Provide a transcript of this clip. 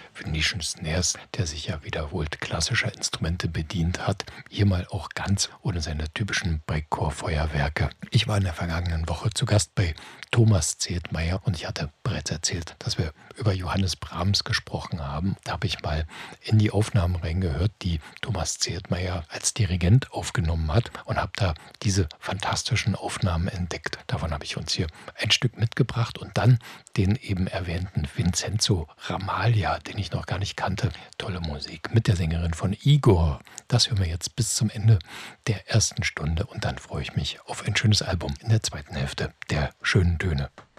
Venetian Snares, der sich ja wiederholt klassischer Instrumente bedient hat, hier mal auch ganz ohne seine typischen Breakcore-Feuerwerke. Ich war in der vergangenen Woche zu Gast bei Thomas Zeltmeier und ich hatte bereits erzählt, dass wir über Johannes Brahms gesprochen haben. Da habe ich mal in die Aufnahmen reingehört, die Thomas Zeltmeier als Dirigent aufgenommen hat und habe da diese fantastischen Aufnahmen entdeckt. Davon habe ich uns hier ein Stück mitgebracht und dann den eben erwähnten Vincenzo Ramaglia, den ich noch gar nicht kannte. Tolle Musik mit der Sängerin von Igor. Das hören wir jetzt bis zum Ende der ersten Stunde und dann freue ich mich auf ein schönes Album in der zweiten Hälfte der schönen Töne.